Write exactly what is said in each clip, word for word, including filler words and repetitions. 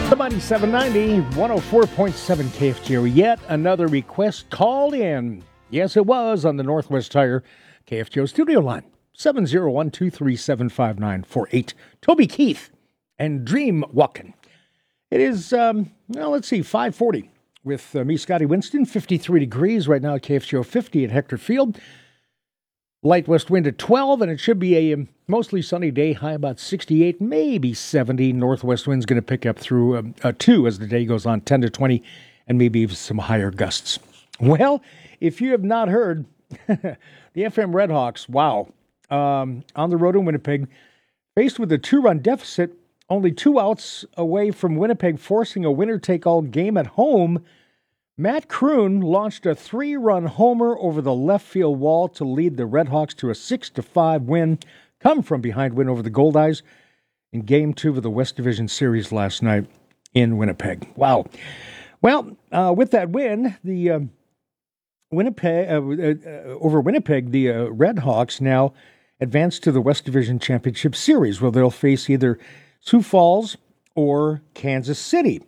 The Mighty seven ninety, one oh four point seven K F G O. Yet another request called in. Yes, it was on the Northwest Tire K F G O studio line. seven oh one, two three seven, five nine four eight. Toby Keith and Dream Walkin'. It is, um, well, let's see, five forty with uh, me, Scotty Winston. fifty-three degrees right now at K F G O, fifty at Hector Field. Light west wind at twelve, and it should be a um, mostly sunny day, high about sixty-eight, maybe seventy. Northwest wind's going to pick up through um, uh, two as the day goes on, ten to twenty, and maybe even some higher gusts. Well, if you have not heard, the F M Redhawks, wow, um, on the road in Winnipeg, faced with a two-run deficit, only two outs away from Winnipeg forcing a winner-take-all game at home. Matt Kroon launched a three-run homer over the left field wall to lead the Redhawks to a six to five win, come from behind win over the Goldeyes in Game two of the West Division Series last night in Winnipeg. Wow. Well, uh, with that win, the uh, Winnipeg uh, uh, over Winnipeg, the uh, Redhawks now advance to the West Division Championship Series, where they'll face either Sioux Falls or Kansas City.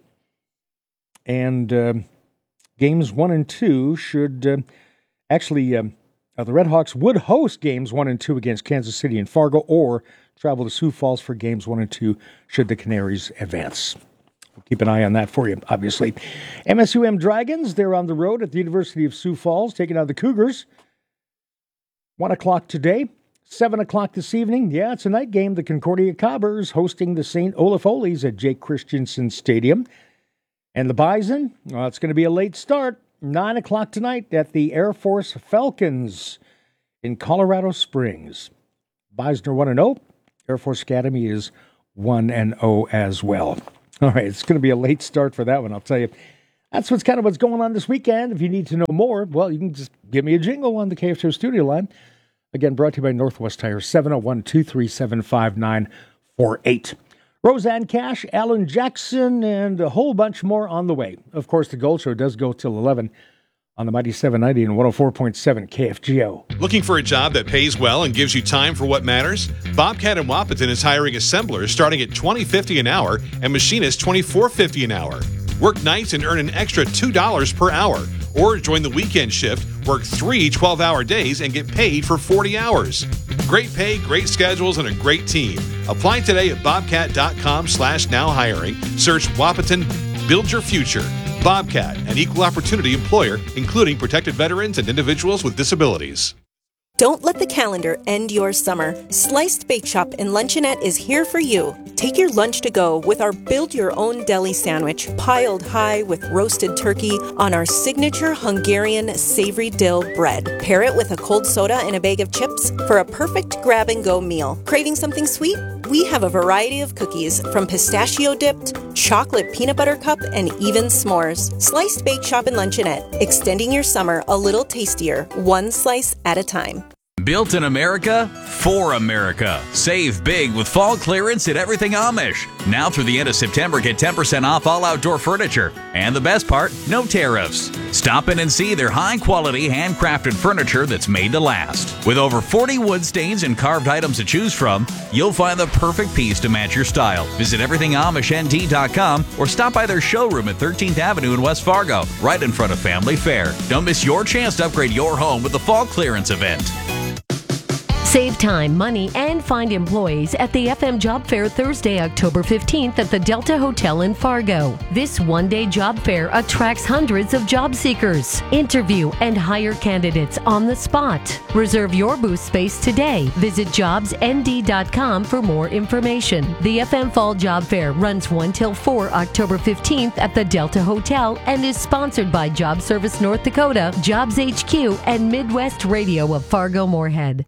And Uh, Games one and two should uh, actually, um, uh, the Redhawks would host games one and two against Kansas City and Fargo, or travel to Sioux Falls for games one and two should the Canaries advance. We'll keep an eye on that for you, obviously. M S U M Dragons, they're on the road at the University of Sioux Falls, taking out the Cougars. One o'clock today, seven o'clock this evening. Yeah, it's a night game. The Concordia Cobbers hosting the Saint Olaf Olies at Jake Christensen Stadium. And the Bison, well, it's going to be a late start, nine o'clock tonight at the Air Force Falcons in Colorado Springs. Bison are one and oh. Air Force Academy is one and oh as well. All right, it's going to be a late start for that one, I'll tell you. That's what's kind of what's going on this weekend. If you need to know more, well, you can just give me a jingle on the K F C studio line. Again, brought to you by Northwest Tire, seven oh one, two three seven, five nine four eight. Roseanne Cash, Alan Jackson, and a whole bunch more on the way. Of course, the Gold Show does go till eleven on the Mighty seven ninety and one oh four point seven K F G O. Looking for a job that pays well and gives you time for what matters? Bobcat in Wahpeton is hiring assemblers starting at twenty fifty an hour and machinists twenty-four fifty an hour. Work nights and earn an extra two dollars per hour. Or join the weekend shift, work three twelve-hour days, and get paid for forty hours. Great pay, great schedules, and a great team. Apply today at bobcat.com slash now hiring. Search Wahpeton, build your future. Bobcat, an equal opportunity employer, including protected veterans and individuals with disabilities. Don't let the calendar end your summer. Sliced Bake Shop and Luncheonette is here for you. Take your lunch to go with our build-your-own deli sandwich, piled high with roasted turkey on our signature Hungarian savory dill bread. Pair it with a cold soda and a bag of chips for a perfect grab-and-go meal. Craving something sweet? We have a variety of cookies, from pistachio-dipped, chocolate peanut butter cup, and even s'mores. Sliced Bake Shop and Luncheonette, extending your summer a little tastier, one slice at a time. Built in America, for America. Save big with fall clearance at Everything Amish. Now through the end of September, get ten percent off all outdoor furniture. And the best part, no tariffs. Stop in and see their high-quality, handcrafted furniture that's made to last. With over forty wood stains and carved items to choose from, you'll find the perfect piece to match your style. Visit everything amish n t dot com or stop by their showroom at thirteenth Avenue in West Fargo, right in front of Family Fair. Don't miss your chance to upgrade your home with the fall clearance event. Save time, money, and find employees at the F M Job Fair Thursday, October fifteenth at the Delta Hotel in Fargo. This one-day job fair attracts hundreds of job seekers. Interview and hire candidates on the spot. Reserve your booth space today. Visit jobs n d dot com for more information. The F M Fall Job Fair runs one till four October fifteenth at the Delta Hotel and is sponsored by Job Service North Dakota, Jobs H Q, and Midwest Radio of Fargo-Moorhead.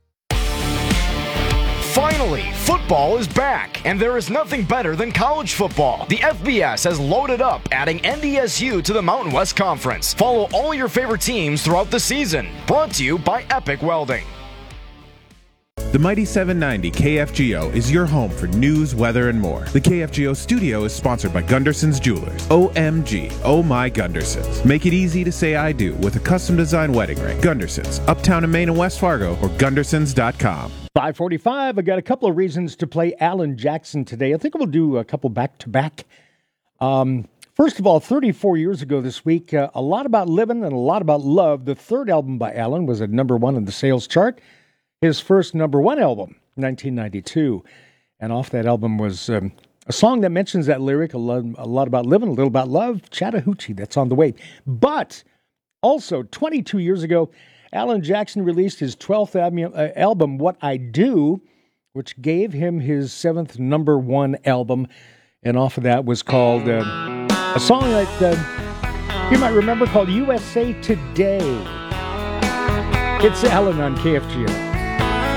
Finally, football is back, and there is nothing better than college football. The F B S has loaded up, adding N D S U to the Mountain West Conference. Follow all your favorite teams throughout the season. Brought to you by Epic Welding. The Mighty seven ninety K F G O is your home for news, weather, and more. The K F G O studio is sponsored by Gunderson's Jewelers. O M G, oh my Gundersons. Make it easy to say I do with a custom-designed wedding ring. Gundersons, uptown in Maine and West Fargo, or gundersons dot com. five forty-five, I got a couple of reasons to play Alan Jackson today. I think we'll do a couple back-to-back. Um, first of all, thirty-four years ago this week, uh, A Lot About Living and A Lot About Love, the third album by Alan, was at number one on the sales chart. His first number one album, nineteen ninety-two. And off that album was um, a song that mentions that lyric, a lot, a lot about living, a little about love, Chattahoochee, that's on the way. But also, twenty-two years ago, Alan Jackson released his twelfth album, uh, album, What I Do, which gave him his seventh number one album. And off of that was called uh, a song that uh, you might remember called U S A Today. It's Alan on K F G O.